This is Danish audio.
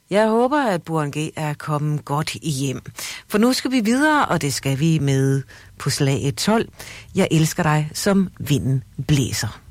Jeg håber, at Burhan G. er kommet godt hjem. For nu skal vi videre, og det skal vi med på slaget 12. Jeg elsker dig, som vinden blæser.